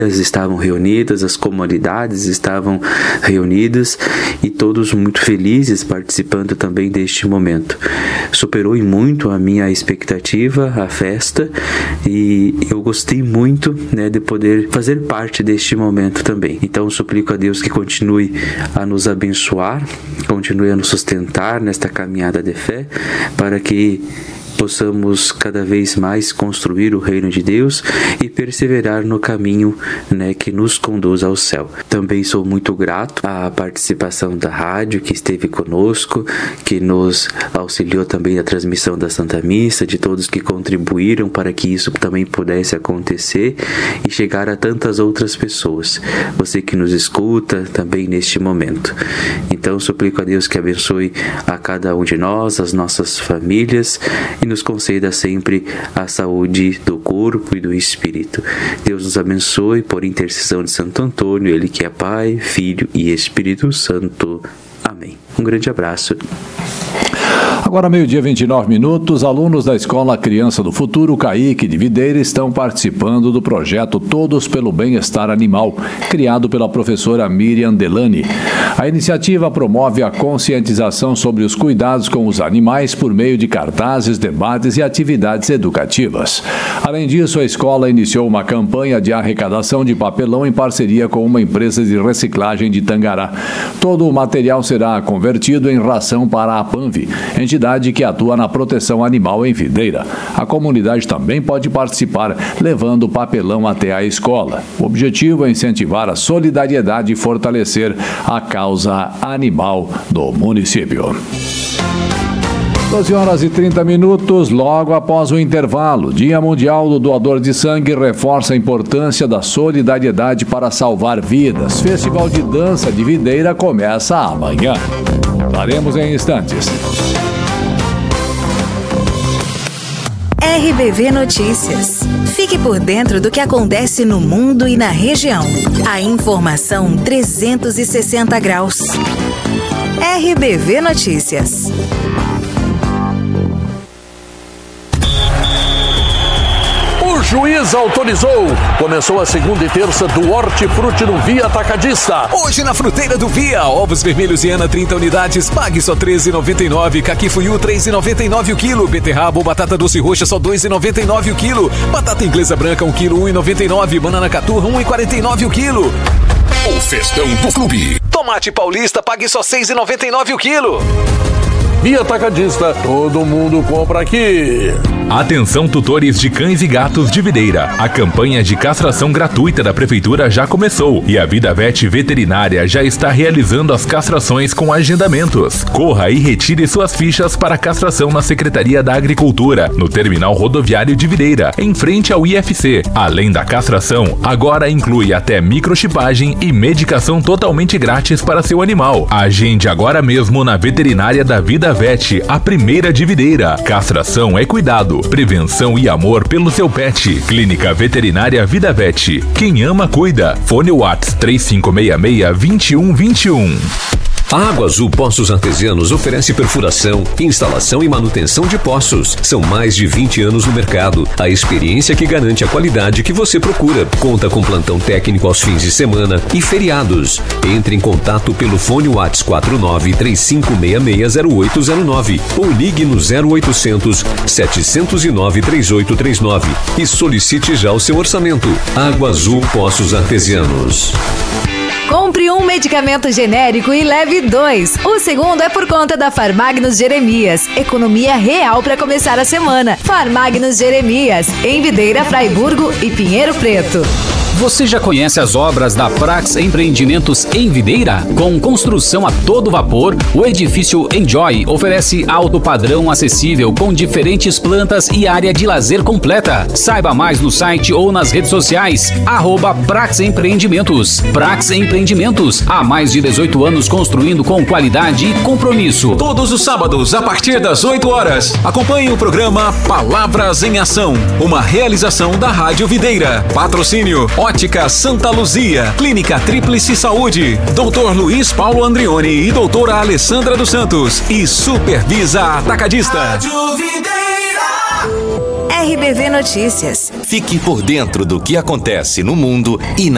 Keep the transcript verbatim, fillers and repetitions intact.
estavam reunidas, as comunidades estavam reunidas e todos muito felizes participando também deste momento. Superou em muito a minha expectativa, a festa, e eu gostei muito, né, de poder fazer parte deste momento também. Então suplico a Deus que continue a nos abençoar, continue a nos sustentar nesta caminhada de fé, para que possamos cada vez mais construir o reino de Deus e perseverar no caminho, né, que nos conduz ao céu. Também sou muito grato à participação da rádio que esteve conosco, que nos auxiliou também na transmissão da Santa Missa, de todos que contribuíram para que isso também pudesse acontecer e chegar a tantas outras pessoas. Você que nos escuta também neste momento. Então suplico a Deus que abençoe a cada um de nós, as nossas famílias, e nos conceda sempre a saúde do corpo e do espírito. Deus nos abençoe por intercessão de Santo Antônio, ele que é Pai, Filho e Espírito Santo. Amém. Um grande abraço. Agora, meio-dia e vinte e nove minutos, alunos da Escola Criança do Futuro, Caique de Videira, estão participando do projeto Todos pelo Bem-Estar Animal, criado pela professora Miriam Delany. A iniciativa promove a conscientização sobre os cuidados com os animais por meio de cartazes, debates e atividades educativas. Além disso, a escola iniciou uma campanha de arrecadação de papelão em parceria com uma empresa de reciclagem de Tangará. Todo o material será convertido em ração para a Panvi, entidade que atua na proteção animal em Videira. A comunidade também pode participar, levando papelão até a escola. O objetivo é incentivar a solidariedade e fortalecer a causa animal do município. doze horas e trinta minutos, logo após o intervalo. Dia Mundial do Doador de Sangue reforça a importância da solidariedade para salvar vidas. Festival de Dança de Videira começa amanhã. Faremos em instantes. R B V Notícias. Fique por dentro do que acontece no mundo e na região. A informação trezentos e sessenta graus. R B V Notícias. O juiz autorizou. Começou a segunda e terça do Hortifruti no Via Atacadista. Hoje na Fruteira do Via, ovos vermelhos Viana trinta unidades, pague só treze reais e noventa e nove centavos. Caqui Fuiu três reais e noventa e nove centavos o quilo. Beterraba ou batata doce roxa só dois reais e noventa e nove centavos o quilo. Batata inglesa branca um quilo um real e noventa e nove centavos. Banana caturra um real e quarenta e nove centavos o quilo. O festão do clube. Tomate paulista, pague só seis reais e noventa e nove centavos o quilo. Via Atacadista, todo mundo compra aqui. Atenção, tutores de cães e gatos de Videira. A campanha de castração gratuita da Prefeitura já começou e a Vida Vet Veterinária já está realizando as castrações com agendamentos. Corra e retire suas fichas para castração na Secretaria da Agricultura, no Terminal Rodoviário de Videira, em frente ao I F C. Além da castração, agora inclui até microchipagem e medicação totalmente grátis para seu animal. Agende agora mesmo na Veterinária da Vida Vet, a primeira de Videira. Castração é cuidado, prevenção e amor pelo seu pet. Clínica Veterinária Vida Vet. Quem ama, cuida. Fone WhatsApp três cinco seis seis, dois um dois um. A Água Azul Poços Artesianos oferece perfuração, instalação e manutenção de poços. São mais de vinte anos no mercado. A experiência que garante a qualidade que você procura. Conta com plantão técnico aos fins de semana e feriados. Entre em contato pelo fone WhatsApp quatro nove três cinco seis seis zero oito zero nove ou ligue no zero oitocentos, sete zero nove, três oito três nove e solicite já o seu orçamento. Água Azul Poços Artesianos. Compre um medicamento genérico e leve dois. O segundo é por conta da Farmagnos Jeremias. Economia real para começar a semana. Farmagnos Jeremias, em Videira, Fraiburgo e Pinheiro Preto. Você já conhece as obras da Prax Empreendimentos em Videira? Com construção a todo vapor, o edifício Enjoy oferece alto padrão acessível com diferentes plantas e área de lazer completa. Saiba mais no site ou nas redes sociais. Arroba Prax Empreendimentos. Prax Empreendimentos, há mais de dezoito anos construindo com qualidade e compromisso. Todos os sábados, a partir das oito horas. Acompanhe o programa Palavras em Ação, uma realização da Rádio Videira. Patrocínio Ótica Santa Luzia, Clínica Tríplice Saúde, doutor Luiz Paulo Andrioni e doutora Alessandra dos Santos e Supervisa Atacadista. Rádio Videira. R B V Notícias. Fique por dentro do que acontece no mundo e na